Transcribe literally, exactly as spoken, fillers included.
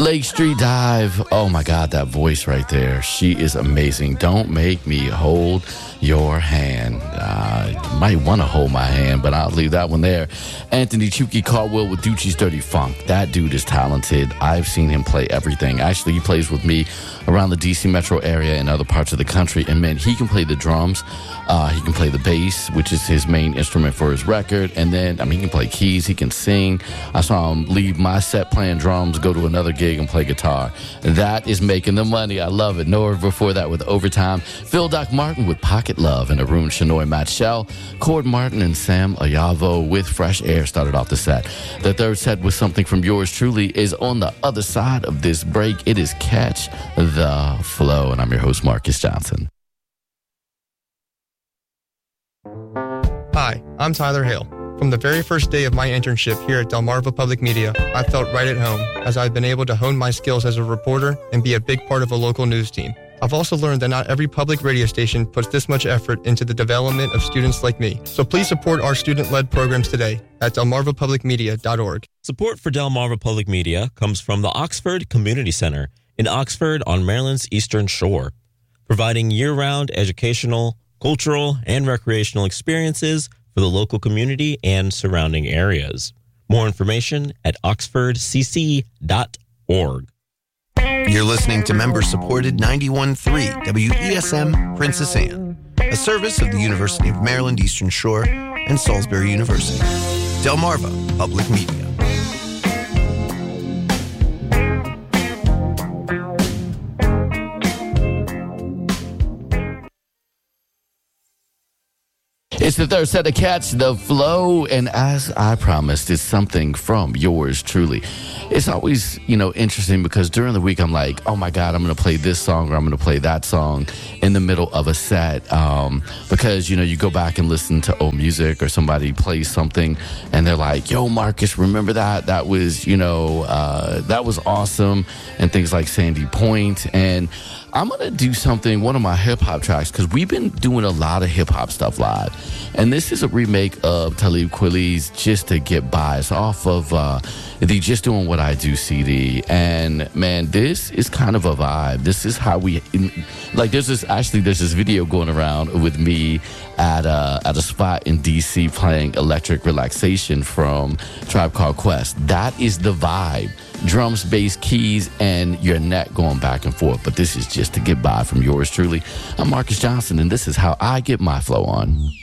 Lake Street Dive. Oh my God, that voice right there. She is amazing. Don't make me hold your hand. Uh, you might want to hold my hand, but I'll leave that one there. Anthony Chucky Caldwell with Ducci's Dirty Funk. That dude is talented. I've seen him play everything. Actually, he plays with me around the D C metro area and other parts of the country. And man, he can play the drums. Uh, he can play the bass, which is his main instrument for his record. And then, I mean, he can play keys. He can sing. I saw him leave my set playing drums, go to another gig and play guitar. That is making the money. I love it. Noah before that with Overtime. Phil Doc Martin with Pocket Love and Arun Shenoy, Matt Shell. Cord Martin and Sam Ayavo with Fresh Air started off the set. The third set with something from yours truly is on the other side of this break. It is Catch the Flow. And I'm your host, Marcus Johnson. Hi, I'm Tyler Hale. From the very first day of my internship here at Delmarva Public Media, I felt right at home as I've been able to hone my skills as a reporter and be a big part of a local news team. I've also learned that not every public radio station puts this much effort into the development of students like me. So please support our student-led programs today at delmarva public media dot org. Support for Delmarva Public Media comes from the Oxford Community Center in Oxford on Maryland's Eastern Shore, providing year-round educational, cultural, and recreational experiences for the local community and surrounding areas. More information at oxford c c dot org. You're listening to member-supported ninety-one point three W E S M Princess Anne, a service of the University of Maryland Eastern Shore and Salisbury University. Delmarva Public Media. It's the third set of Catch the Flow, and as I promised, it's something from yours truly. It's always, you know, interesting because during the week I'm like, oh my God, I'm going to play this song or I'm going to play that song in the middle of a set um, because, you know, you go back and listen to old music or somebody plays something and they're like, yo, Marcus, remember that? That was, you know, uh, that was awesome, and things like Sandy Point. And I'm going to do something, one of my hip-hop tracks, because we've been doing a lot of hip-hop stuff live. And this is a remake of Talib Kweli's Just to Get By. It's off of uh, the Just Doing What I Do C D. And, man, this is kind of a vibe. This is how we, like, there's this, actually, there's this video going around with me at a, at a spot in D C playing Electric Relaxation from Tribe Called Quest. That is the vibe. Drums, bass, keys, and your neck going back and forth. But this is Just to Get By from yours truly. I'm Marcus Johnson, and this is how I get my flow on.